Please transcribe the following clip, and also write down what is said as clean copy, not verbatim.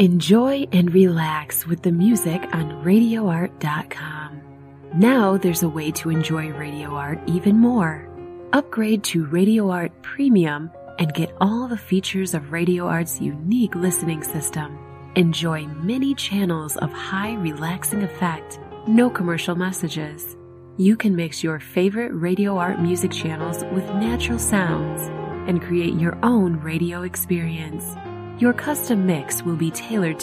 Enjoy and relax with the music on RadioArt.com. Now there's a way to enjoy Radio Art even more. Upgrade to Radio Art Premium and get all the features of Radio Art's unique listening system. Enjoy many channels of high relaxing effect, no commercial messages. You can mix your favorite Radio Art music channels with natural sounds and create your own radio experience. Your custom mix will be tailored